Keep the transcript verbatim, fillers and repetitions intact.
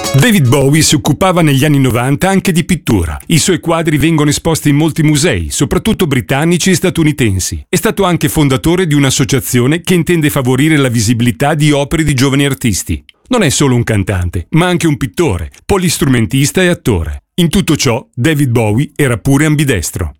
David Bowie si occupava negli anni novanta anche di pittura. I suoi quadri vengono esposti in molti musei, soprattutto britannici e statunitensi. È stato anche fondatore di un'associazione che intende favorire la visibilità di opere di giovani artisti. Non è solo un cantante, ma anche un pittore, polistrumentista e attore. In tutto ciò, David Bowie era pure ambidestro.